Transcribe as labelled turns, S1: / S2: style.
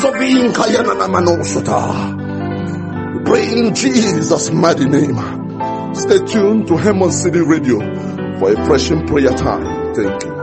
S1: We pray in Jesus' mighty name. Stay tuned to Hammond City Radio for a pressing prayer time. Thank you.